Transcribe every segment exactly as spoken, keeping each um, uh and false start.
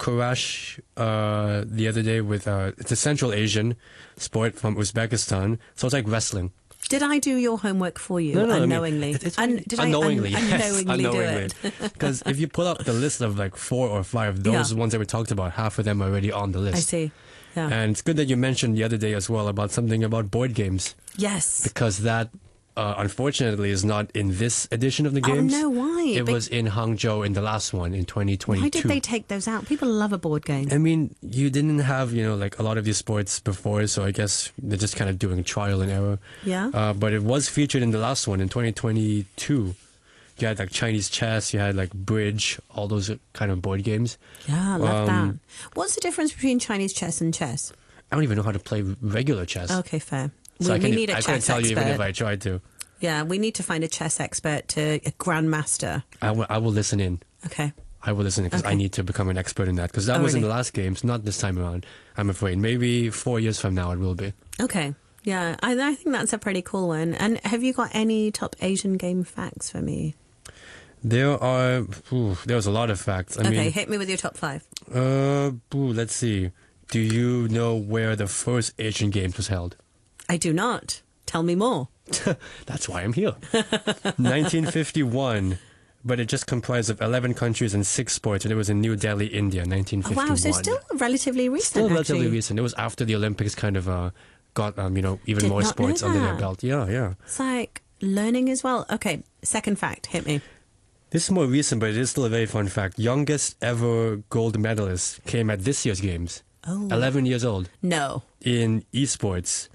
Kurash uh, the other day with, uh, it's a Central Asian sport from Uzbekistan. So it's like wrestling. Did I do your homework for you No, no, unknowingly? I mean, it, it's Un- did unknowingly, I un- yes, unknowingly, unknowingly. do it? Because if you pull up the list of like four or five, those Yeah. ones that we talked about, half of them are already on the list. I see. Yeah. And it's good that you mentioned the other day as well about something about board games. Yes. Because that, uh, unfortunately, is not in this edition of the games. Oh, no, why? It Be- was in Hangzhou in the last one in twenty twenty-two. Why did they take those out? People love a board game. I mean, you didn't have, you know, like a lot of these sports before, so I guess they're just kind of doing trial and error. Yeah. Uh, but it was featured in the last one in twenty twenty-two. You had like Chinese chess, you had like bridge, all those kind of board games. Yeah, I love Um, that. What's the difference between Chinese chess and chess? I don't even know how to play regular chess. Okay, fair. So we, I, we can, need a I chess couldn't tell expert. you even if I tried to. Yeah, we need to find a chess expert, to a grandmaster. I will, I will listen in. Okay. I will listen because Okay. I need to become an expert in that. Because that Oh, was in really? the last games, not this time around, I'm afraid. Maybe four years from now it will be. Okay. Yeah, I, I think that's a pretty cool one. And have you got any top Asian game facts for me? There are, ooh, there's a lot of facts. I Okay, mean, hit me with your top five. uh, ooh, let's see. Do you know where the first Asian Games was held? I do not. Tell me more. That's why I'm here. nineteen fifty-one, but it just comprised of eleven countries and six sports, and it was in New Delhi, India, nineteen Oh, fifty-one. wow, so still relatively recent, Still relatively actually. recent. It was after the Olympics kind of uh, got, um, you know, even Did more not know sports under their that. belt. Yeah, yeah. It's like learning as well. Okay, second fact, hit me. This is more recent, but it is still a very fun fact. Youngest ever gold medalist came at this year's games. Oh. eleven years old. No. In esports.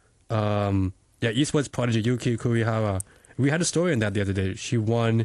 Um, yeah, esports prodigy Yuki Kurihara. We had a story on that the other day. She won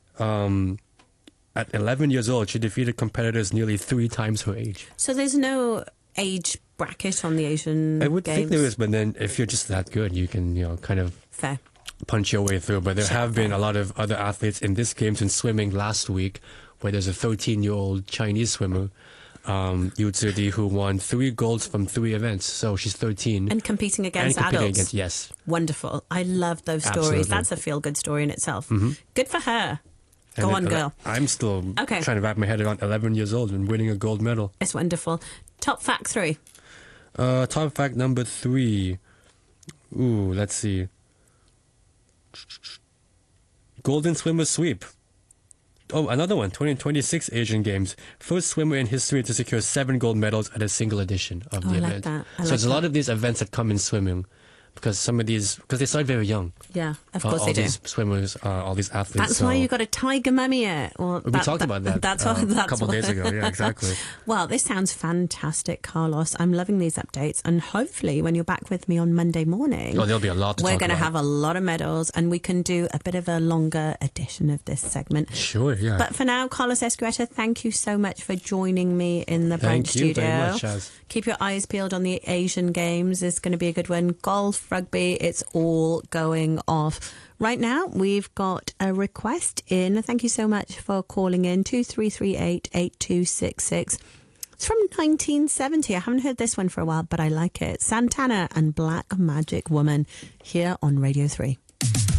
um, at eleven years old. She defeated competitors nearly three times her age. So there's no age bracket on the Asian I would games? think there is, but then if you're just that good, you can, you know, kind of Fair. punch your way through. But there have been a lot of other athletes in this games in swimming last week, where there's a thirteen-year-old Chinese swimmer, um, Yu Zidi, who won three golds from three events. So she's thirteen. And competing and against competing adults. against, yes. Wonderful. I love those stories. Absolutely. That's a feel-good story in itself. Good for her. And Go it- on, girl. I'm still Okay. trying to wrap my head around eleven years old and winning a gold medal. It's wonderful. Top fact three. Uh, top fact number three. Ooh, let's see. Golden swimmer sweep. Oh, another one. twenty twenty-six Asian Games. First swimmer in history to secure seven gold medals at a single edition of Oh, the I like event. that. I so like there's a lot that. of these events that come in swimming. Because some of these, because they start very young. Yeah, of Uh, course all they do. these swimmers, uh, all these athletes. That's so why you got a tiger mummy it. Well, we talked about that. That's uh, what. That's a couple what, days ago. Yeah, exactly. Well, this sounds fantastic, Carlos. I'm loving these updates, and hopefully, when you're back with me on Monday morning, Oh, there'll be a lot to we're talk going to about. have a lot of medals, and we can do a bit of a longer edition of this segment. Sure, yeah. But for now, Carlos Escueta, thank you so much for joining me in the Thank Brunch you studio. very much, Shaz. Keep your eyes peeled on the Asian Games. It's going to be a good one. Golf, rugby, it's all going off. Right now, we've got a request in. Thank you so much for calling in. two three three eight, eight two six six. It's from nineteen seventy. I haven't heard this one for a while, but I like it. Santana and Black Magic Woman here on Radio three.